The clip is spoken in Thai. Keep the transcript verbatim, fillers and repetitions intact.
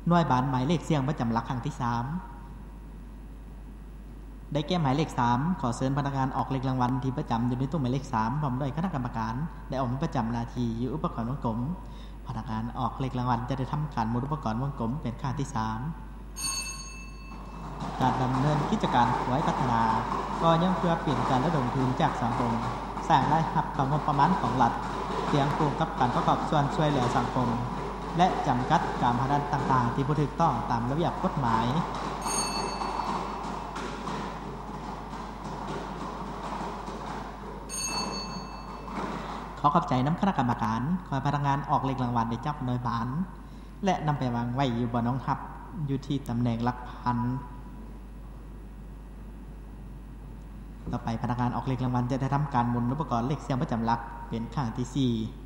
หน่วยบานหมายเลขเสียงประจำหลักครั้งที่สามได้แก้หมายเลขสามขอเชิญพนักงานออกเลขรางวัลที่ประจำอยู่ในตู้หมายเลขสามพร้อมด้วยคณะกรรมการได้ออกมาประจำหน้าที่อยู่อุปกรณ์วงกลมพนักงานออกเลขรางวัลจะได้ทำการหมุนอุปกรณ์วงกลมเป็นครั้งที่สามการดำเนินกิจการไว้พัฒนาก็ยังเพื่อเปลี่ยนการระดมทุนจากสังคมสร้างรายรับของงบประมาณของรัฐเพียงคู่กับการประกอบส่วนช่วยเหลือสังคมและจำกัดการพนันต่างๆที่บ่ถูกต้องตามระเบียบกฎหมายขอขอบใจน้ำคณะกรรมการขอพนักงานออกเลขรางวัลได้จับหน่วยบานและนำไปวางไว้อยู่บนน้องทับอยู่ที่ตำแหน่งหลักพันต่อไปพนักงานออกเลขรางวัลจะได้ทำการหมุนอุปกรณ์เลขเสียงประจำหลักเป็นครั้งที่สี่